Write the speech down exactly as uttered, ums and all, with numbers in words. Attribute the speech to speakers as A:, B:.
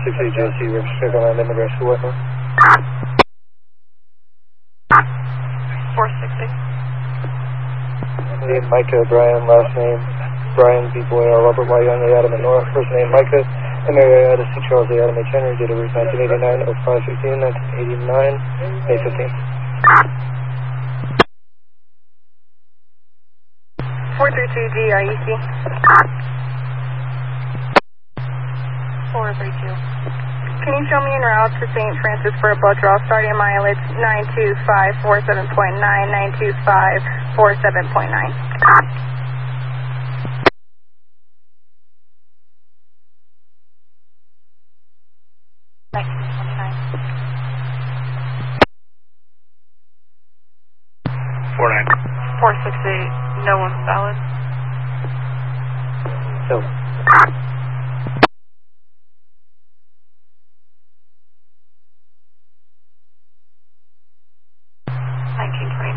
A: six eight J C, River Straight on immigration to Wetmore.
B: four six eight.
A: Name Micah, Brian, last name Brian B. Boyle, Robert Y. Young, A. Adam, and Nora. First name Micah, M. A. Adam, C. Charles, A. Adam, H. Henry, date of birth nineteen eighty-nine, oh five fifteen, nineteen eighty-nine, May fifteenth.
B: four three two G, I E C. four three two. Can you show me en route to Saint Francis for a blood draw starting mileage nine two five four seven point nine, nine two five four seven point nine? nineteen twenty-nine.
A: four nine.
B: four six eight, no one's valid.
A: So.
B: nineteen twenty-nine.